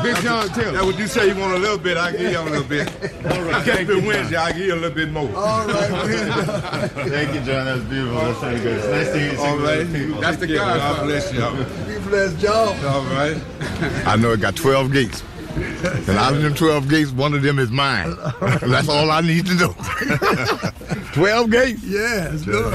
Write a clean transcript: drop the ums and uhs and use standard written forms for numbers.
Big John Taylor. That's what you say. You want a little bit, I give you a little bit. All right. Catch me Wednesday, I give you a little bit more. All right, Thank you, John. That's beautiful. That's so good. It's nice to hear you. All right. That's the guy. God bless you. Be blessed, John. All right. I know it got 12 gates. And out of them 12 gates, one of them is mine. That's all I need to know. 12 gates? Yeah, it's good.